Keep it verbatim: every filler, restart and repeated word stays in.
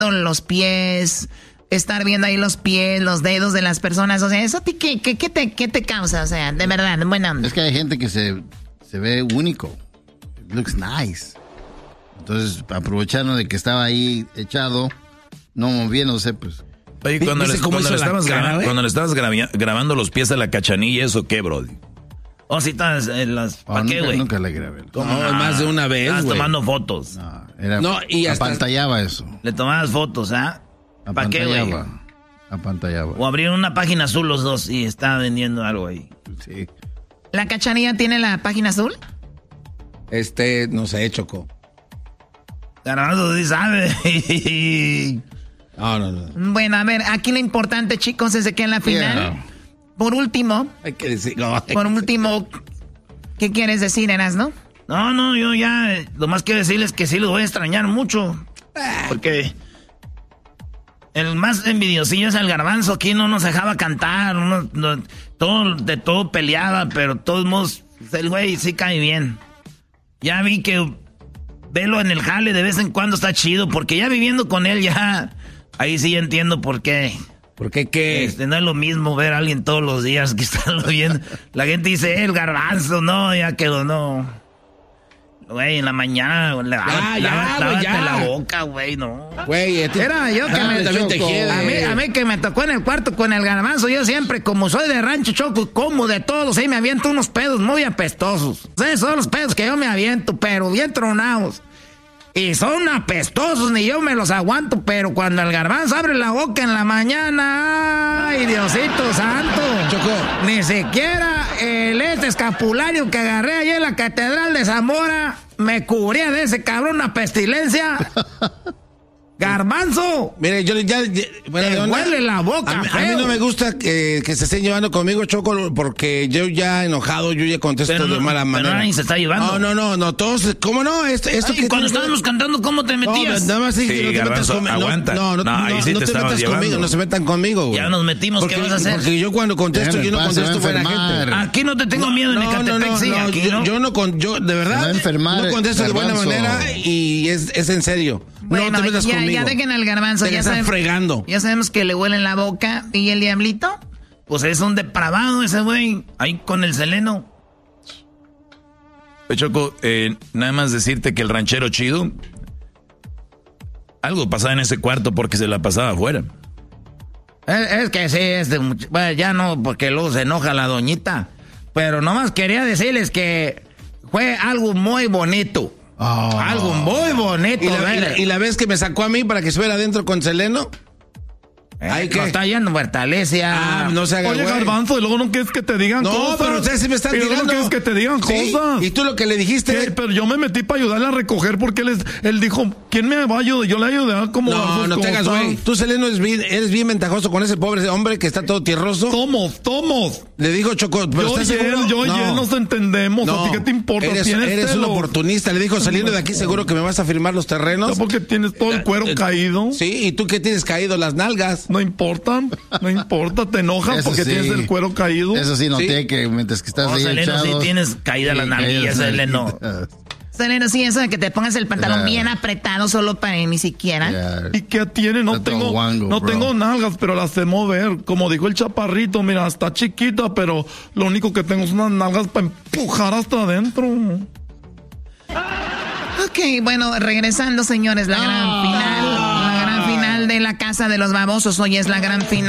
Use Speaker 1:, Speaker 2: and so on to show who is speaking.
Speaker 1: los pies, estar viendo ahí los pies, los dedos de las personas. O sea, ¿eso a ti qué, qué, qué, te, qué te causa? O sea, de verdad, bueno.
Speaker 2: Es que hay gente que se, se ve único. It looks nice. Entonces, aprovechando de que estaba ahí echado, no moviéndose, pues...
Speaker 3: Oye, cuando, le, cuando, le estabas cara, gra- cuando le estabas gra- grabando los pies a la Cachanilla, ¿eso qué, brody? O si estás en las... ¿Para
Speaker 2: oh,
Speaker 3: qué, güey?
Speaker 2: Nunca, nunca le grabé.
Speaker 3: ¿Cómo? No, más de una vez, güey. tomando fotos.
Speaker 2: No, era,
Speaker 4: no y hasta...
Speaker 2: apantallaba eso.
Speaker 3: Le tomabas fotos, ¿ah? ¿eh? ¿Para qué, güey?
Speaker 2: Apantallaba.
Speaker 3: O abrieron una página azul los dos y estaba vendiendo algo ahí.
Speaker 2: Sí.
Speaker 1: ¿La Cachanilla tiene la página azul?
Speaker 4: Este, no sé, Choco.
Speaker 3: Garbanzo sí sabe.
Speaker 4: No, no, no.
Speaker 1: Bueno, a ver, aquí lo importante, chicos, es de que en la final... Yeah. Por último,
Speaker 4: hay que decirlo. Hay
Speaker 1: por
Speaker 4: que
Speaker 1: último, ¿qué quieres decir, Eras, no?
Speaker 3: No, no, yo ya, lo más quiero decirles que sí los voy a extrañar mucho. Porque el más envidiosillo es el Garbanzo. Aquí no nos dejaba cantar, no, no, todo, de todo peleaba, pero de todos modos, el güey sí cae bien. Ya vi que verlo en el jale de vez en cuando está chido, porque ya viviendo con él ya, ahí sí entiendo por qué.
Speaker 4: ¿Por qué qué?
Speaker 3: Este, no es lo mismo ver a alguien todos los días que estarlo viendo. La gente dice, eh, el Garbanzo, no, ya quedó, no. Güey, en la mañana, lávate la boca, güey, no.
Speaker 4: Güey,
Speaker 1: era yo que
Speaker 4: ah,
Speaker 1: me
Speaker 4: también te
Speaker 1: a mí, a mí que me tocó en el cuarto con el Garbanzo, yo siempre, como soy de rancho, Choco, como de todos, ahí me aviento unos pedos muy apestosos. O sea, son los pedos que yo me aviento, pero bien tronados. Y son apestosos, ni yo me los aguanto, pero cuando el Garbanzo abre la boca en la mañana, ¡ay, Diosito santo!
Speaker 4: Choco.
Speaker 1: Ni siquiera el este escapulario que agarré allá en la Catedral de Zamora me cubría de ese cabrón una pestilencia. Garbanzo,
Speaker 4: mire, yo ya, ya
Speaker 1: bueno, te onda, huele la boca.
Speaker 4: A mí, a mí no me gusta que, que se estén llevando conmigo, Choco, porque yo ya enojado, yo ya contesto
Speaker 3: pero
Speaker 4: de
Speaker 3: no,
Speaker 4: mala manera.
Speaker 3: Pero nadie se está llevando.
Speaker 4: No, no, no, no, todos, ¿cómo no? Esto, esto
Speaker 3: Ay,
Speaker 4: que
Speaker 3: cuando estábamos cantando, ¿cómo te metías?
Speaker 4: No, nada más sí,
Speaker 3: sí,
Speaker 4: no te
Speaker 3: Garbanzo,
Speaker 4: metas conmigo.
Speaker 3: Aguanta.
Speaker 4: No, no, no, no, no, sí no te, te metas llevando. conmigo, no se metan conmigo, güey.
Speaker 3: Ya nos metimos,
Speaker 4: porque,
Speaker 3: ¿qué vas a hacer?
Speaker 4: Porque yo cuando contesto, yo no
Speaker 2: paz,
Speaker 4: contesto buena gente.
Speaker 3: Aquí no te tengo
Speaker 4: no,
Speaker 3: miedo,
Speaker 4: no,
Speaker 3: en Ecatepec,
Speaker 4: no, no,
Speaker 3: sí,
Speaker 4: no,
Speaker 3: aquí,
Speaker 4: yo,
Speaker 3: ¿no?
Speaker 4: yo no, con, yo, de verdad,
Speaker 2: enfermar,
Speaker 4: no contesto de buena
Speaker 2: Garbanzo.
Speaker 4: manera y es, es en serio.
Speaker 1: Bueno,
Speaker 4: no te metas
Speaker 1: ya,
Speaker 4: conmigo.
Speaker 1: ya dejen al Garbanzo,
Speaker 4: te
Speaker 1: ya
Speaker 4: están
Speaker 1: saben,
Speaker 4: fregando.
Speaker 1: Ya sabemos que le huele en la boca. ¿Y el Diablito?
Speaker 3: Pues es un depravado ese güey, ahí con el Seleno. Choco, eh, nada más decirte que el ranchero chido, algo pasaba en ese cuarto porque se la pasaba afuera.
Speaker 1: Es, es que sí, es de, bueno, ya no, porque luego se enoja la doñita. Pero nomás quería decirles que fue algo muy bonito. Oh. Algo muy bonito.
Speaker 4: ¿Y la, y, la, ¿Y la vez que me sacó a mí para que estuviera adentro con Seleno?
Speaker 1: Eh, Ay, que está yendo Bertalecia.
Speaker 4: Ah, no se haga.
Speaker 5: Oye,
Speaker 4: güey.
Speaker 5: Garbanzo, y luego no quieres que te digan
Speaker 4: no,
Speaker 5: cosas.
Speaker 4: No, pero ustedes sí me están
Speaker 5: y
Speaker 4: tirando.
Speaker 5: No quieres que te digan
Speaker 4: ¿Sí?
Speaker 5: cosas.
Speaker 4: Y tú lo que le dijiste.
Speaker 5: ¿Qué? Pero yo me metí para ayudarle a recoger porque él, es, él dijo, ¿quién me va a ayudar? Yo le ayudé a como.
Speaker 4: No, no te hagas, güey. Tú, Seleno, eres bien, eres bien ventajoso con ese pobre hombre que está todo tierroso.
Speaker 5: Somos, somos.
Speaker 4: Le dijo Choco, pero
Speaker 5: yo
Speaker 4: ¿estás
Speaker 5: y él,
Speaker 4: seguro?
Speaker 5: Yo
Speaker 4: no.
Speaker 5: y él nos entendemos.
Speaker 4: No.
Speaker 5: ¿A ti qué te importa?
Speaker 4: Eres, eres un oportunista. Le dijo, saliendo de aquí, seguro que me vas a firmar los terrenos.
Speaker 5: No, porque tienes todo el cuero caído.
Speaker 4: Sí, ¿y tú qué tienes caído? Las nalgas.
Speaker 5: No importa, no importa. Te enojas
Speaker 2: eso
Speaker 5: porque
Speaker 2: sí.
Speaker 5: tienes el cuero caído.
Speaker 2: Eso sí noté, ¿sí? Que mientras que estás
Speaker 3: no,
Speaker 2: ahí
Speaker 3: Seleno,
Speaker 2: echado,
Speaker 3: sí tienes caída sí, las nalguillas, Seleno.
Speaker 1: Seleno, sí, eso de que te pongas el pantalón yeah. bien apretado solo para ni siquiera.
Speaker 5: Yeah. ¿Y qué tiene? No
Speaker 2: Está
Speaker 5: tengo
Speaker 2: guango,
Speaker 5: no
Speaker 2: bro.
Speaker 5: tengo nalgas, pero las sé mover. Como dijo el chaparrito, mira, está chiquita, pero lo único que tengo son unas nalgas para empujar hasta adentro.
Speaker 1: Ok, bueno, regresando, señores, la gran oh. final. La gran final de la Casa de los Babosos. Hoy es la gran final.